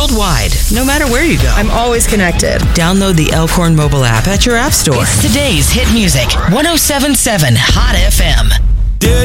worldwide, no matter where you go. I'm always connected. Download the Elkhorn mobile app at your app store. It's today's hit music. 107.7 Hot FM.